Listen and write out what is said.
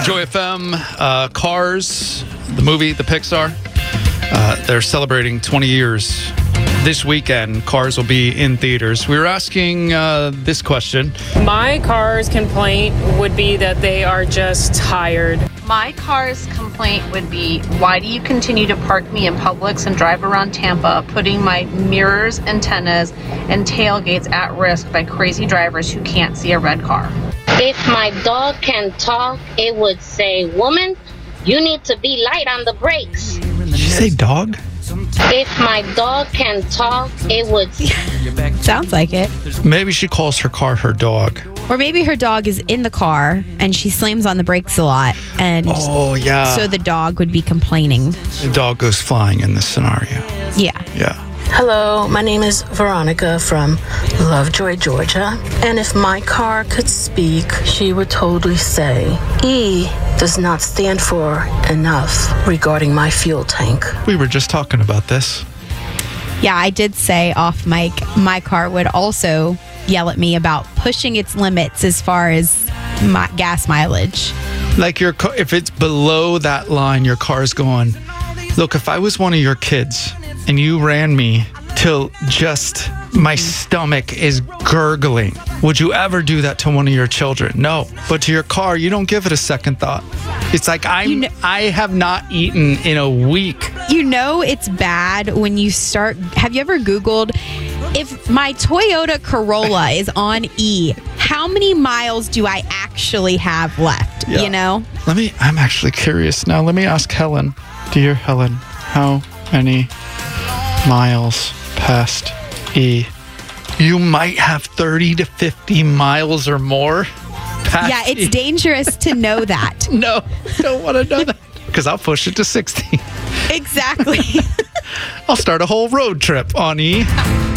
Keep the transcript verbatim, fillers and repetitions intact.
Joy F M, uh, Cars, the movie, the Pixar. Uh, they're celebrating twenty years this weekend. Cars will be in theaters. We were asking uh, this question. My car's complaint would be that they are just tired. My car's complaint would be, why do you continue to park me in Publix and drive around Tampa, putting my mirrors, antennas, and tailgates at risk by crazy drivers who can't see a red car? If my dog can talk, it would say, woman, you need to be light on the brakes. Did you say dog? If my dog can talk, it would... Sounds like it. Maybe she calls her car her dog. Or maybe her dog is in the car and she slams on the brakes a lot. And Oh, yeah. so the dog would be complaining. The dog goes flying in this scenario. Yeah. Yeah. Hello, my name is Veronica from Lovejoy, Georgia. And if my car could speak, she would totally say, E does not stand for enough regarding my fuel tank. We were just talking about this. Yeah, I did say off mic, my car would also yell at me about pushing its limits as far as my gas mileage. Like your car, if it's below that line, your car's going, look, if I was one of your kids and you ran me till just my stomach is gurgling, would you ever do that to one of your children? No. But to your car, you don't give it a second thought. It's like I'm, You know- I have not eaten in a week. You know it's bad when you start. Have you ever Googled if my Toyota Corolla is on E, how many miles do I actually have left? Yeah. You know? Let me, I'm actually curious now. Let me ask Helen. Dear Helen, how many miles past E? You might have thirty to fifty miles or more past Yeah, it's E. dangerous to know that. No, don't want to know that. Because I'll push it to sixty. Exactly. I'll start a whole road trip on E.